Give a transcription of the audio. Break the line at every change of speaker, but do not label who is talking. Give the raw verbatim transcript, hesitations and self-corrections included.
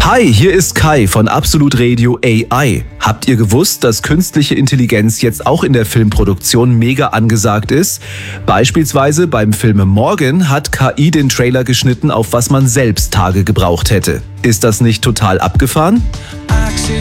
Hi, hier ist Kai von Absolut Radio A I. Habt ihr gewusst, dass künstliche Intelligenz jetzt auch in der Filmproduktion mega angesagt ist? Beispielsweise beim Film Morgan hat K I den Trailer geschnitten, auf was man selbst Tage gebraucht hätte. Ist das nicht total abgefahren?